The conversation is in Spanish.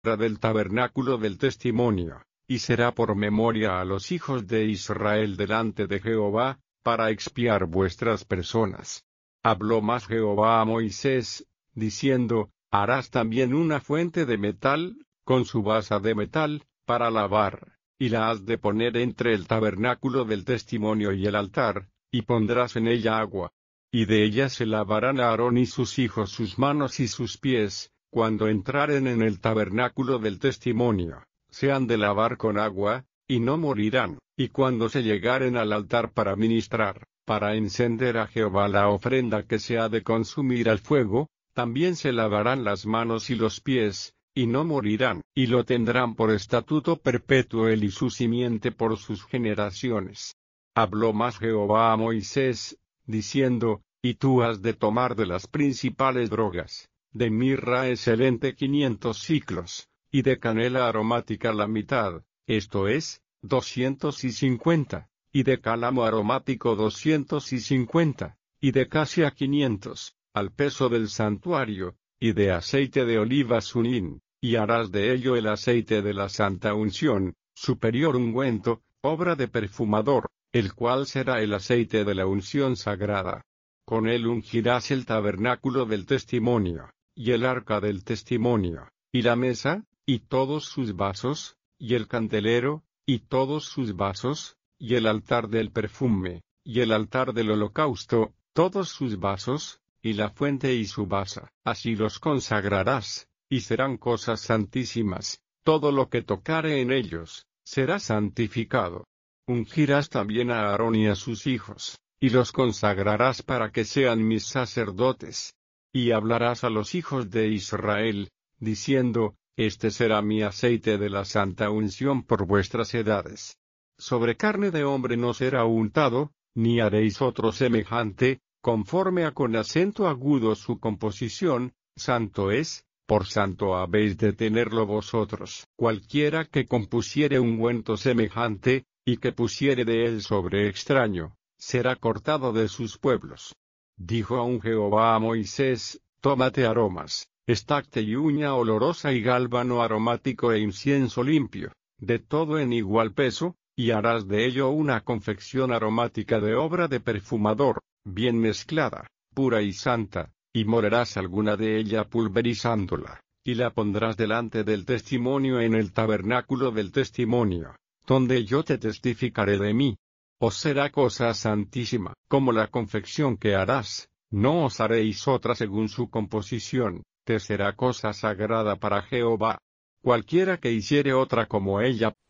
del tabernáculo del testimonio, y será por memoria a los hijos de Israel delante de Jehová, para expiar vuestras personas. Habló más Jehová a Moisés, diciendo, harás también una fuente de metal, con su basa de metal, para lavar, y la has de poner entre el tabernáculo del testimonio y el altar, y pondrás en ella agua. Y de ella se lavarán Aarón y sus hijos sus manos y sus pies, cuando entraren en el tabernáculo del testimonio, se han de lavar con agua, y no morirán, y cuando se llegaren al altar para ministrar, para encender a Jehová la ofrenda que se ha de consumir al fuego, también se lavarán las manos y los pies, y no morirán, y lo tendrán por estatuto perpetuo él y su simiente por sus generaciones. Habló más Jehová a Moisés, diciendo, y tú has de tomar de las principales drogas, de mirra excelente 500 siclos, y de canela aromática la mitad, esto es, 250, y de cálamo aromático 250, y de casia 500, al peso del santuario, y de aceite de olivas un hin, y harás de ello el aceite de la santa unción, superior ungüento, obra de perfumador, el cual será el aceite de la unción sagrada. Con él ungirás el tabernáculo del testimonio, y el arca del testimonio, y la mesa, y todos sus vasos, y el candelero, y todos sus vasos, y el altar del perfume, y el altar del holocausto, todos sus vasos, y la fuente y su basa. Así los consagrarás, y serán cosas santísimas, todo lo que tocare en ellos, será santificado. Ungirás también a Aarón y a sus hijos, y los consagrarás para que sean mis sacerdotes. Y hablarás a los hijos de Israel, diciendo, este será mi aceite de la santa unción por vuestras edades. Sobre carne de hombre no será untado, ni haréis otro semejante, conforme a con acento agudo su composición, santo es, por santo habéis de tenerlo vosotros. Cualquiera que compusiere ungüento semejante, y que pusiere de él sobre extraño, será cortado de sus pueblos. Dijo aún Jehová a Moisés, tómate aromas, estacte y uña olorosa y gálbano aromático e incienso limpio, de todo en igual peso, y harás de ello una confección aromática de obra de perfumador, bien mezclada, pura y santa, y molerás alguna de ella pulverizándola, y la pondrás delante del testimonio en el tabernáculo del testimonio, donde yo te testificaré de mí. Os será cosa santísima, como la confección que harás, no os haréis otra según su composición, te será cosa sagrada para Jehová. Cualquiera que hiciere otra como ella,